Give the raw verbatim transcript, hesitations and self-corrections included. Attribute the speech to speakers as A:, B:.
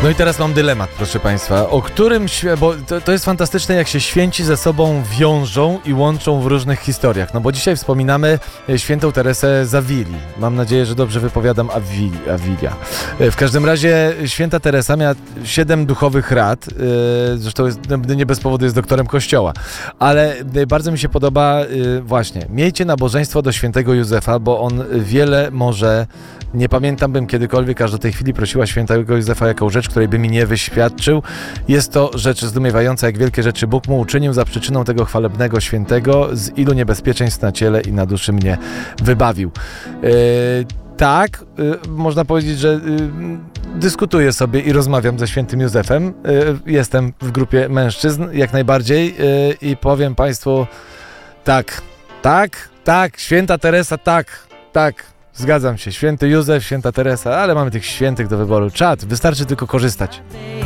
A: No i teraz mam dylemat, proszę Państwa, o którym, świe- bo to, to jest fantastyczne, jak się święci ze sobą wiążą i łączą w różnych historiach, no bo dzisiaj wspominamy świętą Teresę z Awilii. Mam nadzieję, że dobrze wypowiadam Awili, Awilia. W każdym razie święta Teresa miała siedem duchowych rad, zresztą jest, nie bez powodu jest doktorem Kościoła, ale bardzo mi się podoba właśnie, miejcie nabożeństwo do świętego Józefa, bo on wiele może, nie pamiętam bym kiedykolwiek aż do tej chwili prosiła świętego Józefa jakąś rzecz, której by mi nie wyświadczył. Jest to rzecz zdumiewająca, jak wielkie rzeczy Bóg mu uczynił, za przyczyną tego chwalebnego świętego, z ilu niebezpieczeństw na ciele i na duszy mnie wybawił. Yy, tak, yy, można powiedzieć, że yy, dyskutuję sobie i rozmawiam ze świętym Józefem. Yy, jestem w grupie mężczyzn, jak najbardziej, yy, i powiem Państwu tak, tak, tak, święta Teresa, tak, tak. Zgadzam się. Święty Józef, święta Teresa, ale mamy tych świętych do wyboru. Czad, wystarczy tylko korzystać.